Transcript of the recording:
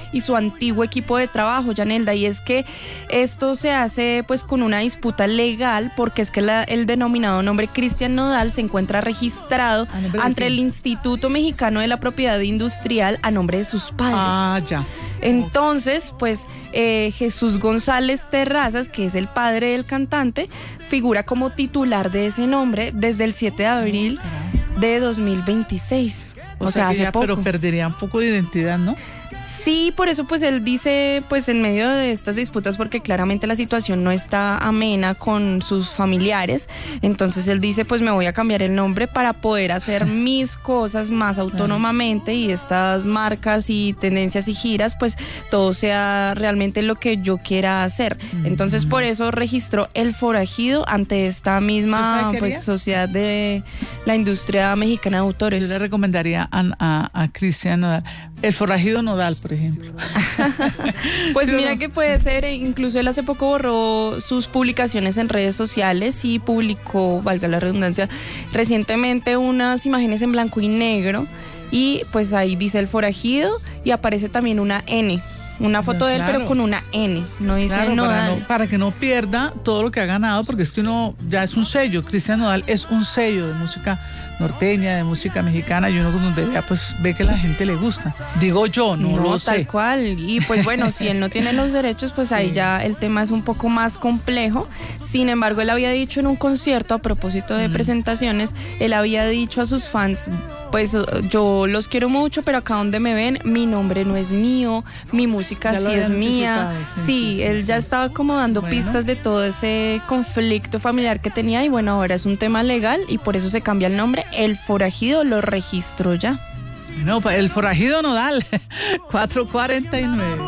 y su antiguo equipo de trabajo, Yanelda, y es que esto se hace pues con una disputa legal, porque es que el denominado nombre Cristian Nodal se encuentra registrado ante el Instituto Mexicano de la Propiedad Industrial a nombre de sus padres. Ah, ya. Entonces, pues Jesús González Terrazas, que es el padre del cantante, figura como titular de ese nombre desde el 7 de abril de 2026. O sea, hace poco. Pero perdería un poco de identidad, ¿no? Sí, por eso pues él dice, pues en medio de estas disputas, porque claramente la situación no está amena con sus familiares, entonces él dice, pues me voy a cambiar el nombre para poder hacer mis cosas más autónomamente y estas marcas y tendencias y giras, pues todo sea realmente lo que yo quiera hacer. Entonces por eso registró El Forajido ante esta misma pues sociedad de la industria mexicana de autores. Yo le recomendaría a Cristian Nodal, El Forajido Nodal, por ejemplo. Pues ¿Sí, mira no? que puede ser, incluso él hace poco borró sus publicaciones en redes sociales y publicó, valga la redundancia, recientemente unas imágenes en blanco y negro, y pues ahí dice El Forajido y aparece también una N. Una foto de él, pero con una N, no dice Nodal. Para que no pierda todo lo que ha ganado, porque es que uno ya es un sello. Cristian Nodal es un sello de música norteña, de música mexicana, y uno donde vea, pues ve que la gente le gusta. Digo yo, no lo sé. Tal cual. Y pues bueno, si él no tiene los derechos, pues ahí ya el tema es un poco más complejo. Sin embargo, él había dicho en un concierto, a propósito de presentaciones, él había dicho a sus fans, pues yo los quiero mucho, pero acá donde me ven, mi nombre no es mío, mi música sí es mía. Sí, él ya estaba como dando pistas de todo ese conflicto familiar que tenía, y bueno, ahora es un tema legal y por eso se cambia el nombre. El Forajido lo registró ya. No, El Forajido Nodal, 4:49.